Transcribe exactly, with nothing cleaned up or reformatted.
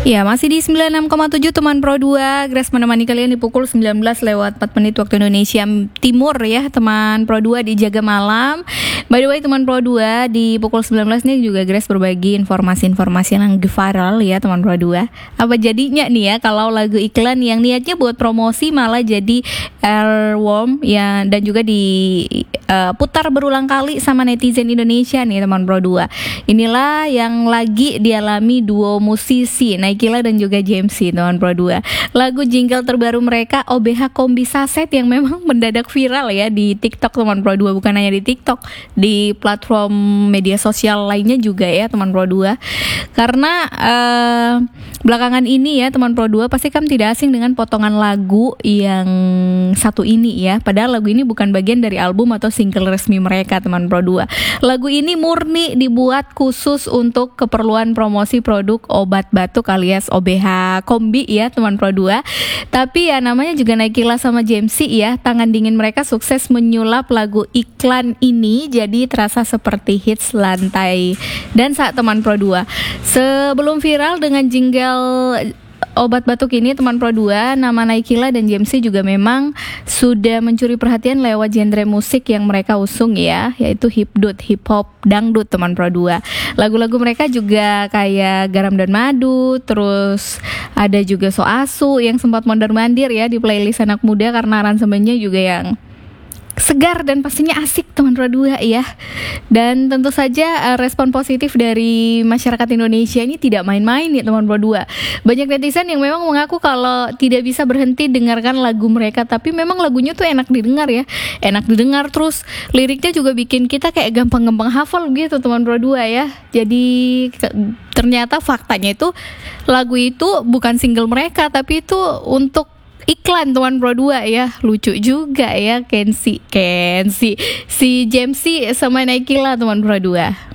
Ya, masih di sembilan puluh enam koma tujuh teman Pro dua. Grace menemani kalian di pukul sembilan belas lewat empat menit waktu Indonesia Timur ya, teman Pro dua di Jaga Malam. By the way, teman Pro dua, di pukul sembilan belas nih juga Grace berbagi informasi-informasi yang lagi viral ya, teman Pro dua. Apa jadinya nih ya kalau lagu iklan yang niatnya buat promosi malah jadi earworm ya, dan juga diputar uh, berulang kali sama netizen Indonesia nih, teman Pro dua. Inilah yang lagi dialami duo musisi Naikila dan juga Jamsey, teman Pro dua. Lagu jingle terbaru mereka O B H Kombi Saset yang memang mendadak viral ya di TikTok, teman Pro dua. Bukan hanya di TikTok, di platform media sosial lainnya juga ya, teman Pro dua. Karena uh, belakangan ini ya, teman Pro dua pasti kan tidak asing dengan potongan lagu yang satu ini ya. Padahal lagu ini bukan bagian dari album atau single resmi mereka, teman Pro dua. Lagu ini murni dibuat khusus untuk keperluan promosi produk obat batuk alias O B H Kombi ya, teman Pro dua. Tapi ya namanya juga Naikila sama Jamsey ya, tangan dingin mereka sukses menyulap lagu iklan ini jadi terasa seperti hits lantai dan saat, teman Pro dua. Sebelum viral dengan jingle obat batuk ini, teman Pro dua, nama Naikila dan Jamsey juga memang sudah mencuri perhatian lewat genre musik yang mereka usung ya, yaitu hipdut, hip hop, dangdut, teman Pro dua. Lagu-lagu mereka juga kayak Garam dan Madu, terus ada juga So Asu yang sempat mondar-mandir ya di playlist anak muda karena aransemennya juga yang segar dan pastinya asik, teman Pro dua ya. Dan tentu saja uh, respon positif dari masyarakat Indonesia ini tidak main-main ya, teman Pro dua. Banyak netizen yang memang mengaku kalau tidak bisa berhenti dengarkan lagu mereka, tapi memang lagunya tuh enak didengar ya, enak didengar, terus liriknya juga bikin kita kayak gampang-gampang hafal gitu, teman Pro dua ya. Jadi ke- ternyata faktanya itu lagu itu bukan single mereka, tapi itu untuk iklan, teman Pro dua ya. Lucu juga ya, Kensi Kensi si Jamsey sama Naikila, teman Pro dua.